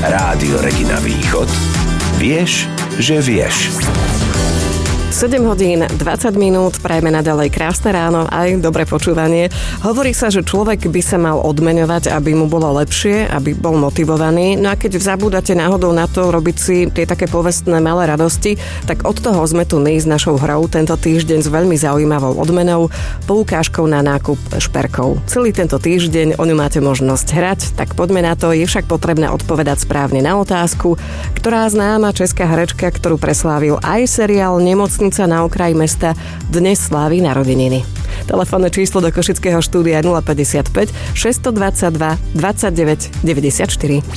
Rádio Regina Východ. Vieš, že vieš. 7 hodín, 20 minút, prajme naďalej krásne ráno, aj dobré počúvanie. Hovorí sa, že človek by sa mal odmeňovať, aby mu bolo lepšie, aby bol motivovaný. No a keď zabúdate náhodou na to robiť si tie také povestné malé radosti, tak od toho sme tu my s našou hrou tento týždeň s veľmi zaujímavou odmenou, poukážkou na nákup šperkov. Celý tento týždeň o ňu máte možnosť hrať, tak poďme na to. Je však potrebné odpovedať správne na otázku, ktorá známa česká herečka, ktorú preslávil aj seriál Nemocnica na okraji mesta, dnes slávi narodeniny. Telefónne číslo do košického štúdia 055 622 29 94.